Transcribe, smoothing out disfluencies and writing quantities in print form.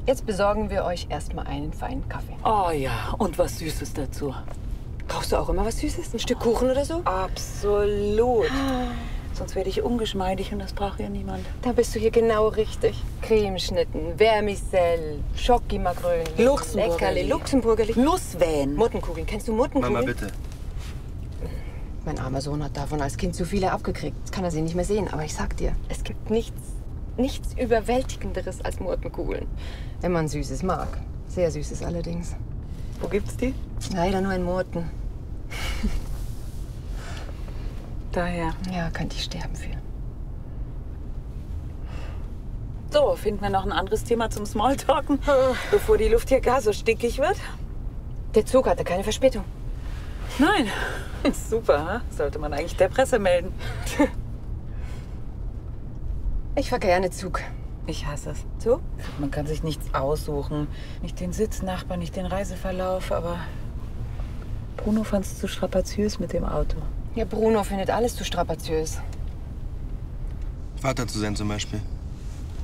Jetzt besorgen wir euch erstmal einen feinen Kaffee. Oh ja, und was Süßes dazu. Brauchst du auch immer was Süßes? Ein Stück Kuchen oder so? Absolut. Sonst werde ich ungeschmeidig und das braucht ja niemand. Da bist du hier genau richtig. Cremeschnitten, Vermicelle, Schokimakrönen, Leckerli, Luxemburgerli. Nusswähn. Muttenkugeln. Kennst du Muttenkugeln? Mama, bitte. Mein armer Sohn hat davon als Kind zu viele abgekriegt. Jetzt kann er sie nicht mehr sehen. Aber ich sag dir, es gibt nichts Überwältigenderes als Murtenkugeln. Wenn man Süßes mag. Sehr Süßes allerdings. Wo gibt's die? Leider nur in Murten. Daher. Ja, könnte ich sterben für. So, finden wir noch ein anderes Thema zum Smalltalken, bevor die Luft hier gar so stickig wird? Der Zug hatte keine Verspätung. Nein. Super, ha? Sollte man eigentlich der Presse melden. Ich fahr gerne Zug. Ich hasse es. So? Man kann sich nichts aussuchen. Nicht den Sitznachbarn, nicht den Reiseverlauf, aber Bruno fand es zu strapaziös mit dem Auto. Ja, Bruno findet alles zu strapaziös. Vater zu sein zum Beispiel.